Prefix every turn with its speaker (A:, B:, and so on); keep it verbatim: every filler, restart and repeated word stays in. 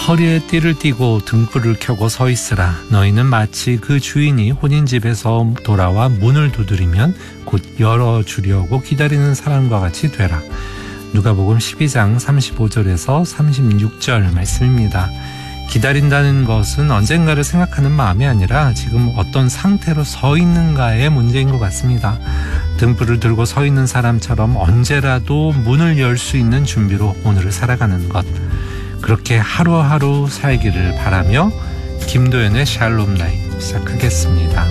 A: 허리에 띠를 띠고 등불을 켜고 서 있으라. 너희는 마치 그 주인이 혼인집에서 돌아와 문을 두드리면 곧 열어주려고 기다리는 사람과 같이 되라. 누가복음 십이 장 삼십오 절에서 삼십육 절 말씀입니다. 기다린다는 것은 언젠가를 생각하는 마음이 아니라 지금 어떤 상태로 서 있는가의 문제인 것 같습니다. 등불을 들고 서 있는 사람처럼 언제라도 문을 열 수 있는 준비로 오늘을 살아가는 것. 그렇게 하루하루 살기를 바라며 김도연의 샬롬 나잇 시작하겠습니다.